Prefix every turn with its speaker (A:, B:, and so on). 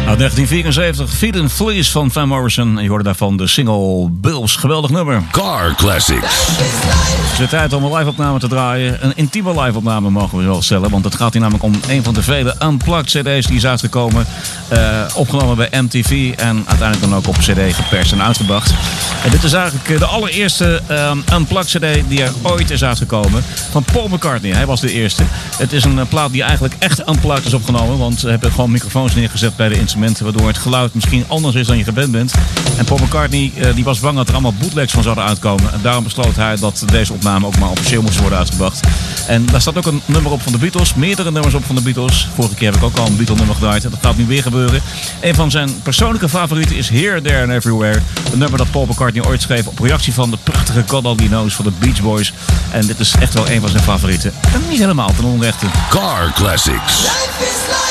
A: Uit 1974, Feed and Fleece van Van Morrison. En je hoorde daarvan de single Bills. Geweldig nummer.
B: Car Classics.
A: Het is de tijd om een live-opname te draaien. Een intieme live-opname mogen we wel stellen. Want het gaat hier namelijk om een van de vele unplugged cd's die is uitgekomen. Opgenomen bij MTV. En uiteindelijk dan ook op cd geperst en uitgebracht. En dit is eigenlijk de allereerste unplugged cd die er ooit is uitgekomen. Van Paul McCartney. Hij was de eerste. Het is een plaat die eigenlijk echt unplugged is opgenomen. Want ze hebben gewoon microfoons neergezet bij de instrumenten. Waardoor het geluid misschien anders is dan je gewend bent. En Paul McCartney die was bang dat er allemaal bootlegs van zouden uitkomen. En daarom besloot hij dat deze opname ook maar officieel moest worden uitgebracht. En daar staat ook een nummer op van de Beatles. Meerdere nummers op van de Beatles. Vorige keer heb ik ook al een Beatle nummer gedraaid. En dat gaat nu weer gebeuren. Een van zijn persoonlijke favorieten is Here, There and Everywhere. Een nummer dat Paul McCartney ooit schreef op reactie van de prachtige God Only Knows van de Beach Boys. En dit is echt wel een van zijn favorieten. En niet helemaal ten onrechte.
B: Car Classics.